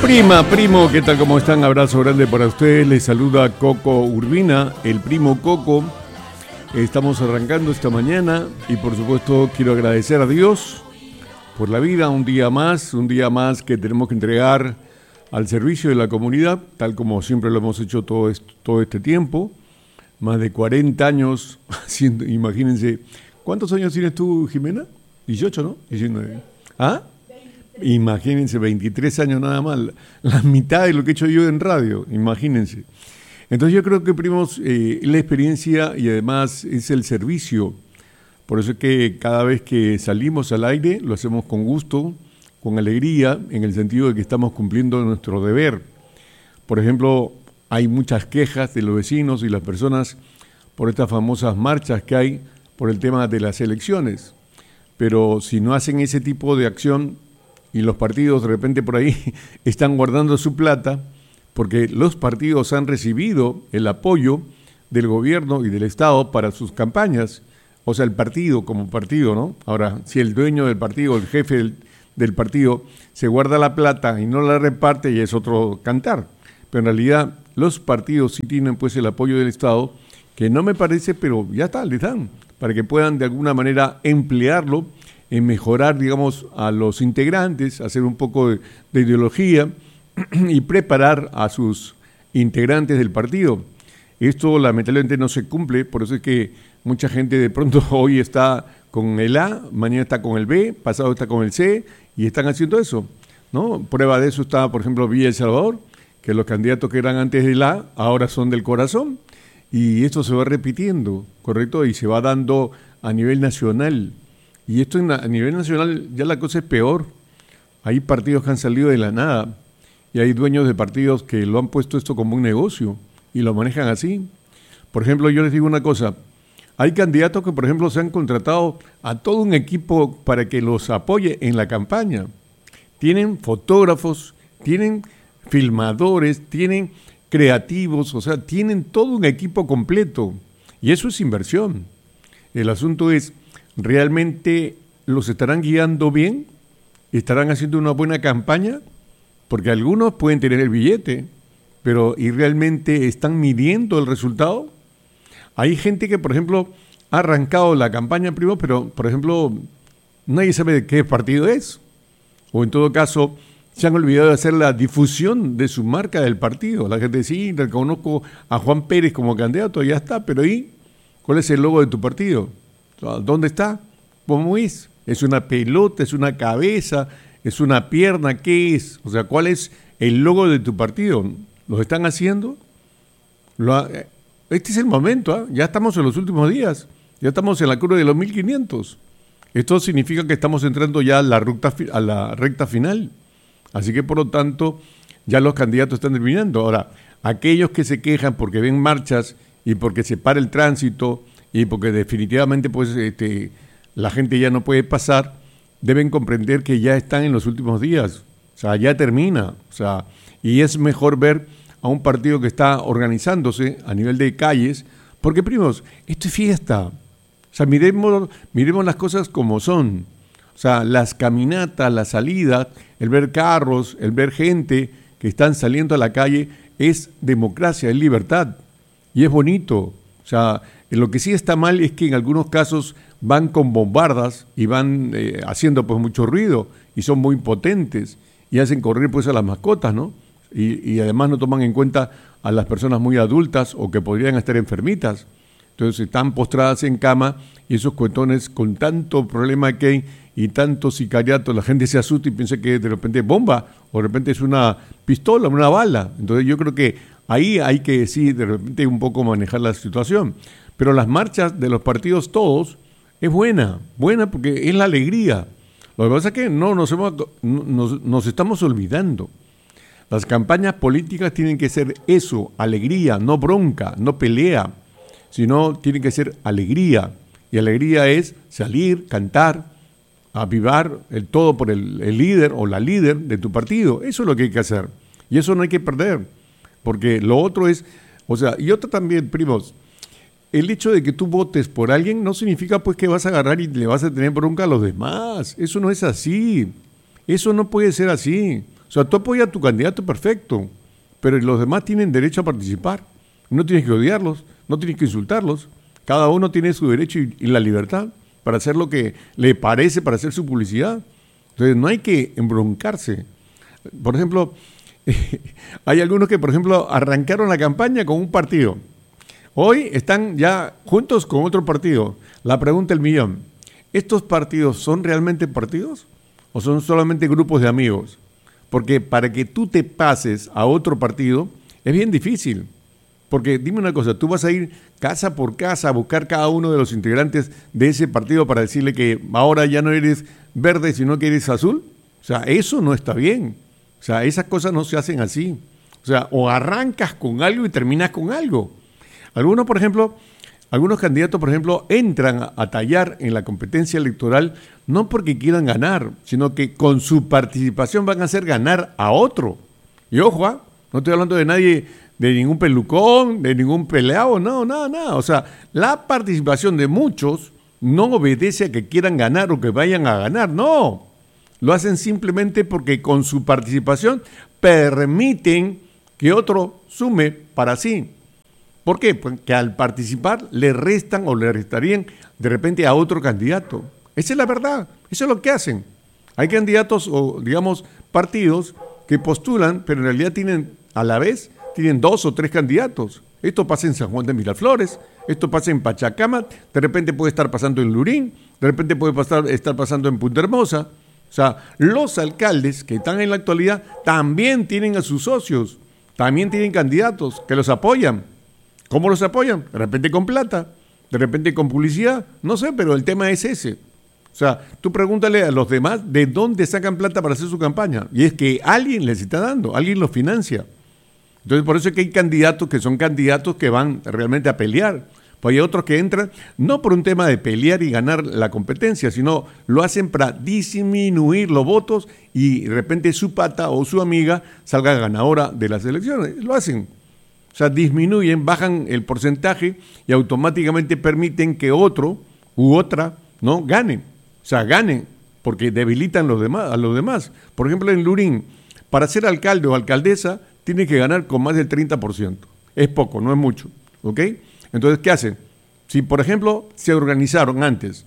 Primo, ¿qué tal? ¿Cómo están? Abrazo grande para ustedes. Les saluda Coco Urbina, el primo Coco. Estamos arrancando esta mañana y por supuesto quiero agradecer a Dios por la vida, un día más que tenemos que entregar al servicio de la comunidad, tal como siempre lo hemos hecho todo este tiempo. Más de 40 años haciendo, imagínense. ¿Cuántos años tienes tú, Jimena? 18, ¿no? 19. ¿Ah? Imagínense, 23 años nada más, la mitad de lo que he hecho yo en radio, imagínense. Entonces yo creo que, primos, la experiencia y además es el servicio. Por eso es que cada vez que salimos al aire lo hacemos con gusto, con alegría, en el sentido de que estamos cumpliendo nuestro deber. Por ejemplo, hay muchas quejas de los vecinos y las personas por estas famosas marchas que hay por el tema de las elecciones. Pero si no hacen ese tipo de acción y los partidos de repente por ahí están guardando su plata, porque los partidos han recibido el apoyo del gobierno y del Estado para sus campañas, o sea, el partido como partido, ¿no? Ahora, si el dueño del partido, el jefe del partido, se guarda la plata y no la reparte, ya es otro cantar. Pero en realidad los partidos sí tienen pues el apoyo del Estado, que no me parece, pero ya está, les dan, para que puedan de alguna manera emplearlo en mejorar, digamos, a los integrantes, hacer un poco de ideología y preparar a sus integrantes del partido. Esto lamentablemente no se cumple, por eso es que mucha gente de pronto hoy está con el A, mañana está con el B, pasado está con el C, y están haciendo eso, ¿no? Prueba de eso está, por ejemplo, Villa El Salvador, que los candidatos que eran antes del A ahora son del corazón, y esto se va repitiendo, ¿correcto? Y se va dando a nivel nacional. Y esto a nivel nacional ya la cosa es peor. Hay partidos que han salido de la nada y hay dueños de partidos que lo han puesto esto como un negocio y lo manejan así. Por ejemplo, yo les digo una cosa. Hay candidatos que, por ejemplo, se han contratado a todo un equipo para que los apoye en la campaña. Tienen fotógrafos, tienen filmadores, tienen creativos, o sea, tienen todo un equipo completo. Y eso es inversión. El asunto es, ¿realmente los estarán guiando bien? ¿Estarán haciendo una buena campaña? Porque algunos pueden tener el billete, pero ¿y realmente están midiendo el resultado? Hay gente que, por ejemplo, ha arrancado la campaña primo, pero, por ejemplo, nadie sabe de qué partido es. O en todo caso, se han olvidado de hacer la difusión de su marca del partido. La gente sí, reconozco a Juan Pérez como candidato, ya está, pero ¿y cuál es el logo de tu partido? ¿Dónde está? ¿Cómo es? ¿Es una pelota? ¿Es una cabeza? ¿Es una pierna? ¿Qué es? O sea, ¿cuál es el logo de tu partido? ¿Lo están haciendo? Este es el momento, ¿eh? Ya estamos en los últimos días. Ya estamos en la curva de los 1500. Esto significa que estamos entrando ya a la recta final. Así que, por lo tanto, ya los candidatos están terminando. Ahora, aquellos que se quejan porque ven marchas y porque se para el tránsito y porque definitivamente pues la gente ya no puede pasar, deben comprender que ya están en los últimos días, o sea, ya termina, o sea, y es mejor ver a un partido que está organizándose a nivel de calles, porque primos, esto es fiesta, o sea, miremos las cosas como son, o sea, las caminatas, las salidas, el ver carros, el ver gente que están saliendo a la calle, es democracia, es libertad, y es bonito, o sea, lo que sí está mal es que en algunos casos van con bombardas y van haciendo pues mucho ruido y son muy potentes y hacen correr pues a las mascotas, ¿no? Y además no toman en cuenta a las personas muy adultas o que podrían estar enfermitas. Entonces están postradas en cama y esos cuetones con tanto problema que hay y tanto sicariato, la gente se asusta y piensa que de repente es bomba o de repente es una pistola, una bala. Entonces yo creo que ahí hay que sí de repente un poco manejar la situación. Pero las marchas de los partidos todos es buena porque es la alegría. Lo que pasa es que nos estamos olvidando. Las campañas políticas tienen que ser eso, alegría, no bronca, no pelea, sino tienen que ser alegría. Y alegría es salir, cantar, avivar el todo por el líder o la líder de tu partido. Eso es lo que hay que hacer. Y eso no hay que perder. Porque lo otro es, o sea, y otro también, primos, el hecho de que tú votes por alguien no significa pues que vas a agarrar y le vas a tener bronca a los demás. Eso no es así. Eso no puede ser así. O sea, tú apoyas a tu candidato, perfecto, pero los demás tienen derecho a participar. No tienes que odiarlos, no tienes que insultarlos. Cada uno tiene su derecho y la libertad para hacer lo que le parece, para hacer su publicidad. Entonces no hay que embroncarse. Por ejemplo, hay algunos que, por ejemplo, arrancaron la campaña con un partido. Hoy están ya juntos con otro partido. La pregunta del millón: ¿estos partidos son realmente partidos o son solamente grupos de amigos? Porque para que tú te pases a otro partido es bien difícil. Porque dime una cosa, ¿tú vas a ir casa por casa a buscar cada uno de los integrantes de ese partido para decirle que ahora ya no eres verde, sino que eres azul? O sea, eso no está bien. O sea, esas cosas no se hacen así. O sea, o arrancas con algo y terminas con algo. Algunos candidatos, por ejemplo, entran a tallar en la competencia electoral no porque quieran ganar, sino que con su participación van a hacer ganar a otro. Y ojo, no estoy hablando de nadie, de ningún pelucón, de ningún peleado, no, nada. O sea, la participación de muchos no obedece a que quieran ganar o que vayan a ganar, no. Lo hacen simplemente porque con su participación permiten que otro sume para sí. ¿Por qué? Porque al participar le restan o le restarían de repente a otro candidato. Esa es la verdad, eso es lo que hacen. Hay candidatos o, digamos, partidos que postulan, pero en realidad tienen a la vez 2 o 3 candidatos. Esto pasa en San Juan de Miraflores, esto pasa en Pachacama, de repente puede estar pasando en Lurín, de repente puede estar pasando en Punta Hermosa. O sea, los alcaldes que están en la actualidad también tienen a sus socios, también tienen candidatos que los apoyan. ¿Cómo los apoyan? De repente con plata, de repente con publicidad, no sé, pero el tema es ese. O sea, tú pregúntale a los demás de dónde sacan plata para hacer su campaña. Y es que alguien les está dando, alguien los financia. Entonces, por eso es que hay candidatos que son candidatos que van realmente a pelear. Pues hay otros que entran no por un tema de pelear y ganar la competencia, sino lo hacen para disminuir los votos y de repente su pata o su amiga salga ganadora de las elecciones. Lo hacen. O sea, disminuyen, bajan el porcentaje y automáticamente permiten que otro u otra no gane. O sea, ganen porque debilitan a los demás. Por ejemplo, en Lurín, para ser alcalde o alcaldesa, tiene que ganar con más del 30%. Es poco, no es mucho. ¿Ok? Entonces, ¿qué hacen? Si, por ejemplo, se organizaron antes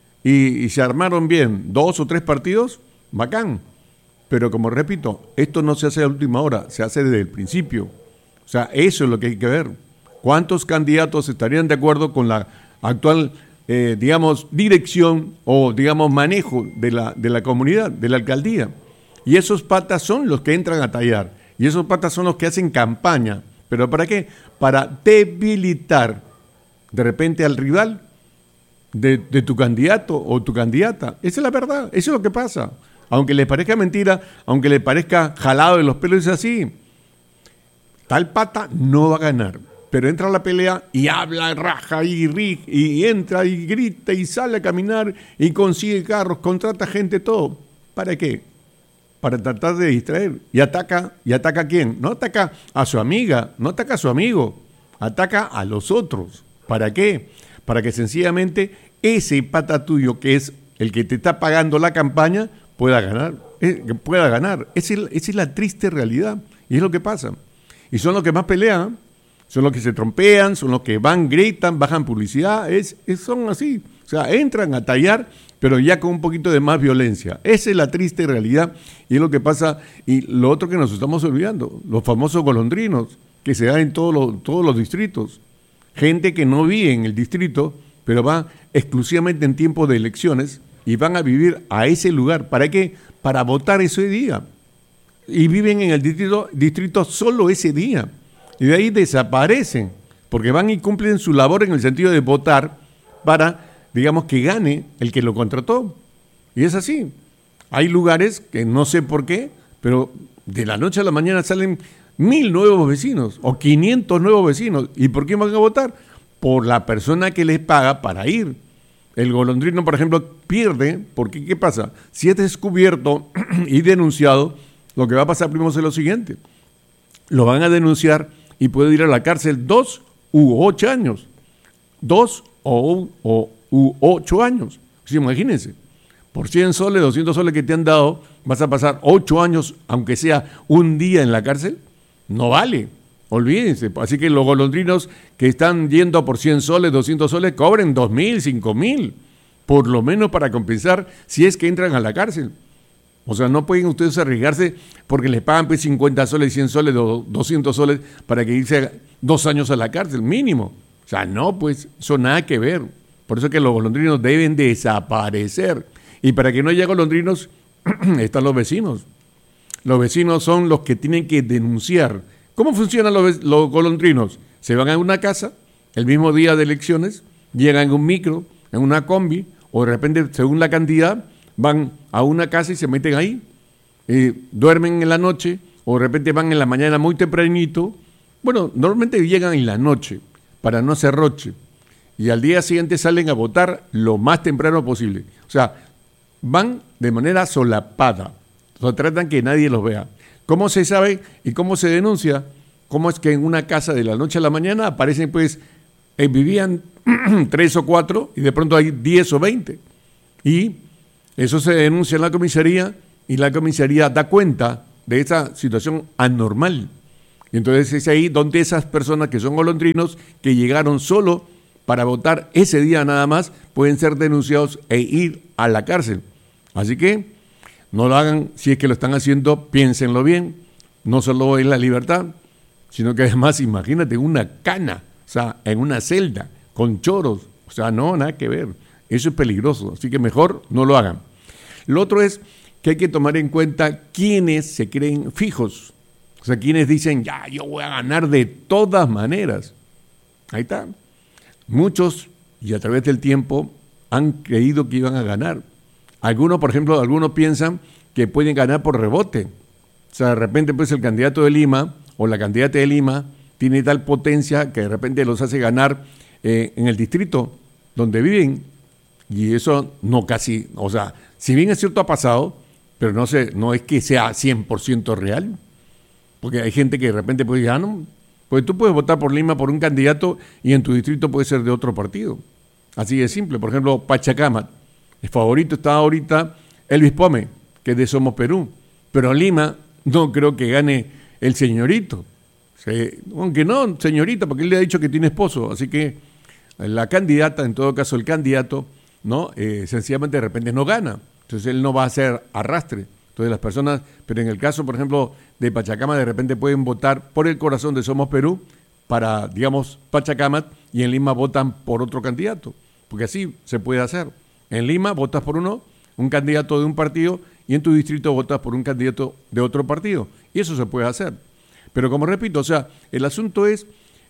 y se armaron bien 2 o 3 partidos, bacán. Pero como repito, esto no se hace a última hora, se hace desde el principio. O sea, eso es lo que hay que ver. ¿Cuántos candidatos estarían de acuerdo con la actual, digamos, dirección o, digamos, manejo de la comunidad, de la alcaldía? Y esos patas son los que entran a tallar. Y esos patas son los que hacen campaña. ¿Pero para qué? Para debilitar de repente al rival de tu candidato o tu candidata. Esa es la verdad, eso es lo que pasa. Aunque le parezca mentira, aunque le parezca jalado de los pelos, es así. Tal pata no va a ganar, pero entra a la pelea y habla, raja y entra y grita y sale a caminar y consigue carros, contrata gente, todo. ¿Para qué? Para tratar de distraer. ¿Y ataca a quién? No ataca a su amiga, no ataca a su amigo, ataca a los otros. ¿Para qué? Para que sencillamente ese pata tuyo, que es el que te está pagando la campaña, pueda ganar. Esa es la triste realidad. Y es lo que pasa. Y son los que más pelean, son los que se trompean, son los que van, gritan, bajan publicidad, son así. O sea, entran a tallar, pero ya con un poquito de más violencia. Esa es la triste realidad y es lo que pasa. Y lo otro que nos estamos olvidando, los famosos golondrinos que se dan en todos los distritos. Gente que no vive en el distrito, pero va exclusivamente en tiempo de elecciones y van a vivir a ese lugar. ¿Para qué? Para votar ese día. Y viven en el distrito solo ese día. Y de ahí desaparecen, porque van y cumplen su labor en el sentido de votar para, digamos, que gane el que lo contrató. Y es así. Hay lugares que no sé por qué, pero de la noche a la mañana salen 1,000 nuevos vecinos o 500 nuevos vecinos. ¿Y por qué van a votar? Por la persona que les paga para ir. El golondrino, por ejemplo, pierde, porque ¿qué pasa? Si es descubierto y denunciado, lo que va a pasar primero es lo siguiente. Lo van a denunciar y puede ir a la cárcel 2 u 8 años. 2 u 8 años. Sí, imagínense. Por 100 soles, 200 soles que te han dado, ¿vas a pasar 8 años, aunque sea un día en la cárcel? No vale, olvídense. Así que los golondrinos que están yendo por 100 soles, 200 soles, cobren 2.000, 5.000, por lo menos para compensar si es que entran a la cárcel. O sea, no pueden ustedes arriesgarse porque les pagan pues 50 soles, 100 soles, 200 soles para que irse 2 años a la cárcel, mínimo. O sea, no, pues eso nada que ver. Por eso es que los golondrinos deben desaparecer. Y para que no haya golondrinos, están los vecinos. Los vecinos son los que tienen que denunciar. ¿Cómo funcionan los golondrinos? Se van a una casa el mismo día de elecciones, llegan en un micro, en una combi, o de repente, según la cantidad, van a una casa y se meten ahí, duermen en la noche, o de repente van en la mañana muy tempranito. Bueno, normalmente llegan en la noche, para no hacer roche, y al día siguiente salen a votar lo más temprano posible. O sea, van de manera solapada, o sea, tratan que nadie los vea. ¿Cómo se sabe y cómo se denuncia? ¿Cómo es que en una casa de la noche a la mañana aparecen, pues, vivían 3 o 4 y de pronto hay 10 o 20? Y eso se denuncia en la comisaría y la comisaría da cuenta de esa situación anormal. Y entonces es ahí donde esas personas que son golondrinos, que llegaron solo para votar ese día nada más, pueden ser denunciados e ir a la cárcel. Así que no lo hagan. Si es que lo están haciendo, piénsenlo bien. No solo es la libertad, sino que además, imagínate, una cana, o sea, en una celda, con choros. O sea, no, nada que ver. Eso es peligroso, así que mejor no lo hagan. Lo otro es que hay que tomar en cuenta quienes se creen fijos. O sea, quienes dicen, ya, yo voy a ganar de todas maneras. Ahí está. Muchos, y a través del tiempo, han creído que iban a ganar. Algunos, por ejemplo, piensan que pueden ganar por rebote. O sea, de repente, pues, el candidato de Lima o la candidata de Lima tiene tal potencia que de repente los hace ganar en el distrito donde viven. Y eso no casi, o sea, si bien es cierto ha pasado, pero no es que sea 100% real. Porque hay gente que de repente puede decir, no, pues tú puedes votar por Lima por un candidato y en tu distrito puede ser de otro partido. Así de simple. Por ejemplo, Pachacámac. El favorito está ahorita Elvis Pome, que es de Somos Perú. Pero Lima no creo que gane el señorito. Aunque no, señorita, porque él le ha dicho que tiene esposo. Así que la candidata, en todo caso el candidato, ¿no? Sencillamente de repente no gana. Entonces él no va a hacer arrastre. Entonces las personas, pero en el caso, por ejemplo, de Pachacámac, de repente pueden votar por el corazón de Somos Perú para, digamos, Pachacámac, y en Lima votan por otro candidato. Porque así se puede hacer. En Lima votas por un candidato de un partido, y en tu distrito votas por un candidato de otro partido. Y eso se puede hacer. Pero como repito, o sea, el asunto es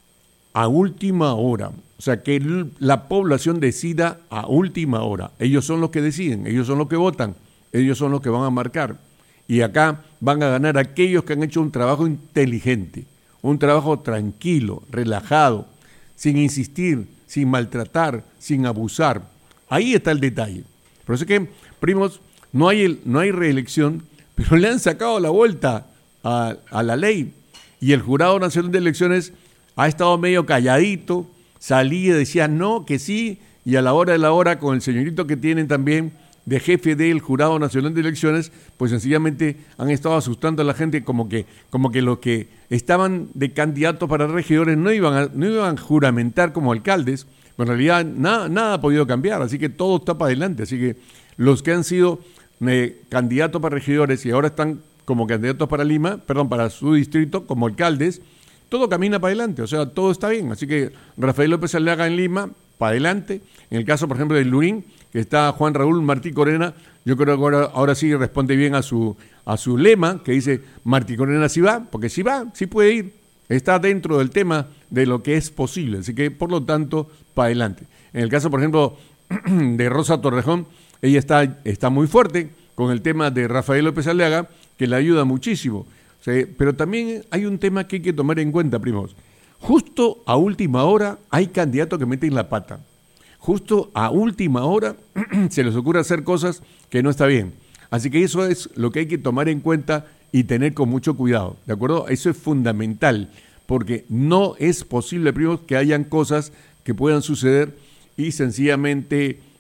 a última hora. O sea, que la población decida a última hora. Ellos son los que deciden, ellos son los que votan, ellos son los que van a marcar. Y acá van a ganar aquellos que han hecho un trabajo inteligente, un trabajo tranquilo, relajado, sin insistir, sin maltratar, sin abusar. Ahí está el detalle. Por eso es que, primos, no hay reelección, pero le han sacado la vuelta a la ley. Y el Jurado Nacional de Elecciones ha estado medio calladito, salía, decía no, que sí, y a la hora de la hora, con el señorito que tienen también de jefe del Jurado Nacional de Elecciones, pues sencillamente han estado asustando a la gente como que los que estaban de candidatos para regidores no iban a juramentar como alcaldes, pero en realidad nada ha podido cambiar, así que todo está para adelante. Así que los que han sido candidatos para regidores y ahora están como candidatos para su distrito, como alcaldes, todo camina para adelante, o sea, todo está bien. Así que Rafael López Aliaga en Lima, para adelante. En el caso, por ejemplo, de Lurín, que está Juan Raúl Martí Corena, yo creo que ahora sí responde bien a su lema, que dice Martí Corena sí va, porque sí va, sí puede ir, está dentro del tema de lo que es posible, así que por lo tanto, para adelante. En el caso, por ejemplo, de Rosa Torrejón, ella está muy fuerte con el tema de Rafael López Aliaga, que le ayuda muchísimo. O sea, pero también hay un tema que hay que tomar en cuenta, primos. Justo a última hora hay candidatos que meten la pata. Justo a última hora se les ocurre hacer cosas que no está bien. Así que eso es lo que hay que tomar en cuenta y tener con mucho cuidado, ¿de acuerdo? Eso es fundamental, porque no es posible, primos, que hayan cosas que puedan suceder y sencillamente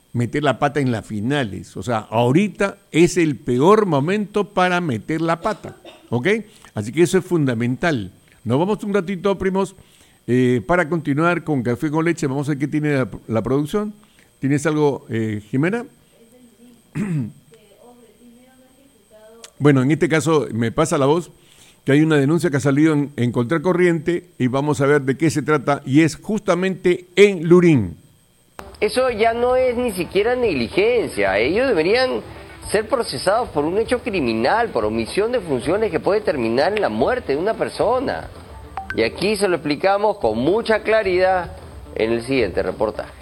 meter la pata en las finales. O sea, ahorita es el peor momento para meter la pata, ¿ok? Así que eso es fundamental. Nos vamos un ratito, primos, para continuar con Café con Leche. Vamos a ver qué tiene la producción. ¿Tienes algo, Jimena? Bueno, en este caso me pasa la voz que hay una denuncia que ha salido en Contracorriente y vamos a ver de qué se trata y es justamente en Lurín. Eso ya no es ni siquiera negligencia, ellos deberían ser procesados por un hecho criminal, por omisión de funciones que puede terminar en la muerte de una persona. Y aquí se lo explicamos con mucha claridad en el siguiente reportaje.